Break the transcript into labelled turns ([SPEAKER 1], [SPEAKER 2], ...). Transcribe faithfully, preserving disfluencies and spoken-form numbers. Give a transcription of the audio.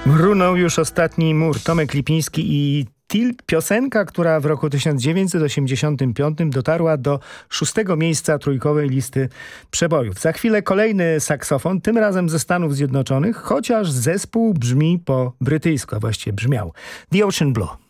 [SPEAKER 1] Runął już ostatni mur. Tomek Lipiński i Tilt, piosenka, która w roku tysiąc dziewięćset osiemdziesiątym piątym dotarła do szóstego miejsca trójkowej listy przebojów. Za chwilę kolejny saksofon, tym razem ze Stanów Zjednoczonych, chociaż zespół brzmi po brytyjsku, a właściwie brzmiał. The Ocean Blue.